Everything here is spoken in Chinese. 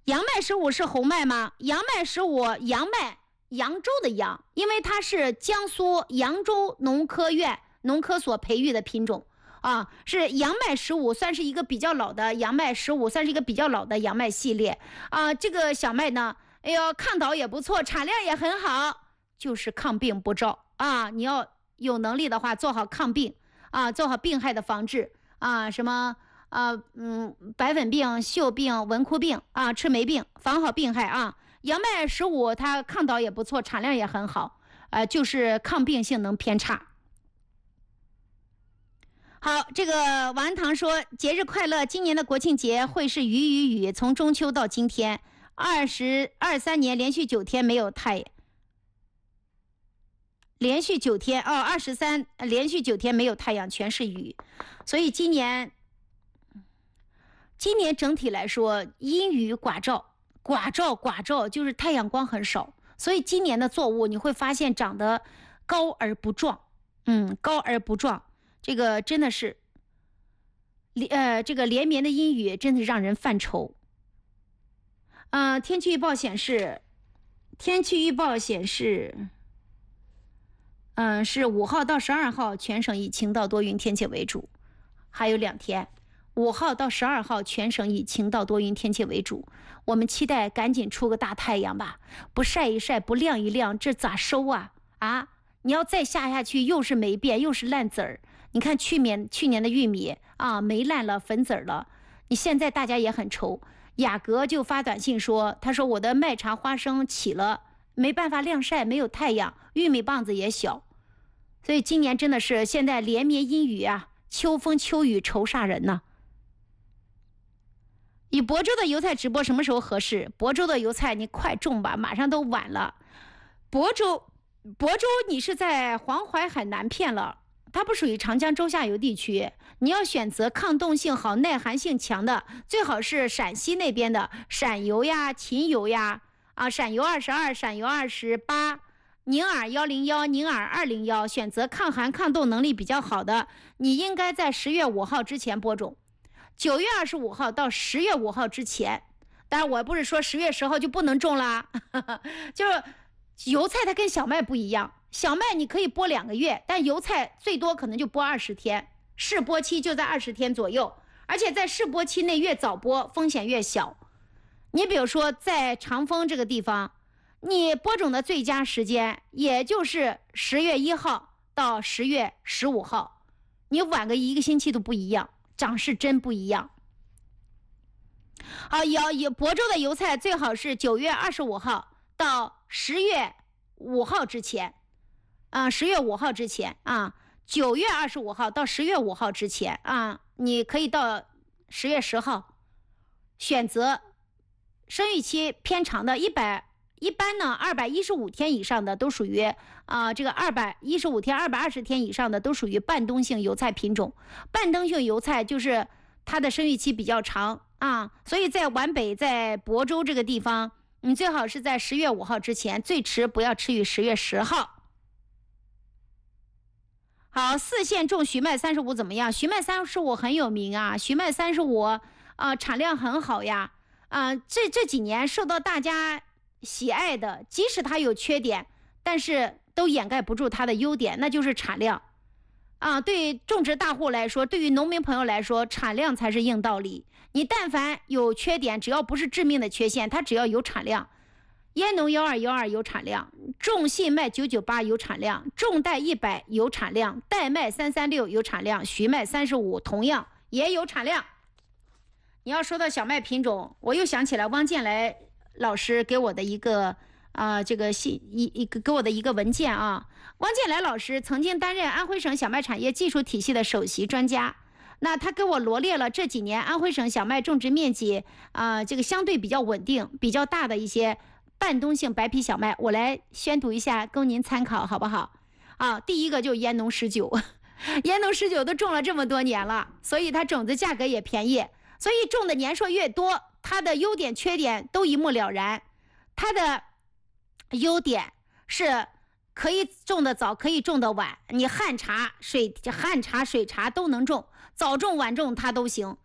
杨麦15是红麦吗？杨麦15，杨麦，扬州的扬，因为它是江苏扬州农科院农科所培育的品种啊，是杨麦15，算是一个比较老的杨麦15，算是一个比较老的杨麦系列啊。这个小麦呢，哎呦，抗倒也不错，产量也很好，就是抗病不着啊。你要有能力的话，做好抗病啊，做好病害的防治啊，什么白粉病、锈病、蚊枯病啊，赤霉病，防好病害啊。杨麦15它抗倒也不错，产量也很好，就是抗病性能偏差。好，这个王安堂说节日快乐，今年的国庆节会是雨，从中秋到今天23年连续9天没有太阳，连续9天23连续9天没有太阳，全是雨，所以今年整体来说阴雨寡照，就是太阳光很少，所以今年的作物你会发现长得高而不壮，这个真的是这个连绵的阴雨真的让人犯愁。天气预报显示是5号到12号全省以晴到多云天气为主，还有2天，5号到12号全省以晴到多云天气为主。我们期待赶紧出个大太阳吧，不晒一晒，不晾一晾，这咋收啊？你要再下去又是霉变又是烂籽儿。你看去年的玉米啊，霉烂了，粉籽儿了。你现在大家也很愁，雅阁就发短信说，他说我的麦茶花生起了，没办法晾晒，没有太阳，玉米棒子也小，所以今年真的是现在连绵阴雨啊，秋风秋雨愁煞人呢。以亳州的油菜直播什么时候合适？亳州的油菜你快种吧，马上都晚了。亳州你是在黄淮海南片了，它不属于长江中下游地区，你要选择抗冻性好、耐寒性强的，最好是陕西那边的陕油呀、秦油呀，陕油22、陕油28、宁尔101、宁尔201，选择抗寒抗冻能力比较好的，你应该在10月5号之前播种，9月25号到10月5号之前。当然我不是说10月10号就不能种啦，就是油菜它跟小麦不一样，小麦你可以播2个月，但油菜最多可能就播20天，试播期就在20天左右，而且在试播期内越早播风险越小。你比如说在长丰这个地方，你播种的最佳时间也就是10月1号到10月15号，你晚个1个星期都不一样，长势真不一样。好，亳州的油菜最好是9月25号到10月5号之前，10月5号之前9月25号到10月5号之前你可以到10月10号选择生育期偏长的一般呢215天以上的都属于这个215天、220天以上的都属于半冬性油菜品种。半冬性油菜就是它的生育期比较长所以在皖北在亳州这个地方，你最好是在10月5号之前，最迟不要迟于10月10号。好，4线种徐麦35怎么样？徐麦35很有名徐麦35产量很好呀这几年受到大家喜爱的，即使它有缺点，但是都掩盖不住它的优点，那就是产量对于种植大户来说，对于农民朋友来说，产量才是硬道理。你但凡有缺点，只要不是致命的缺陷，它只要有产量，烟农1212有产量，种信麦998有产量，种代100有产量，代麦336有产量，徐麦35同样也有产量。你要说到小麦品种，我又想起来汪建来老师给我的一个这个给我的一个文件汪建来老师曾经担任安徽省小麦产业技术体系的首席专家，那他给我罗列了这几年安徽省小麦种植面积这个相对比较稳定、比较大的一些半冬性白皮小麦，我来宣读一下供您参考好不好第一个就是烟农19烟农19都种了这么多年了，所以它种子价格也便宜，所以种的年数越多，它的优点缺点都一目了然。它的优点是可以种的早，可以种的晚，你旱茶、水茶都能种，早种晚种它都行。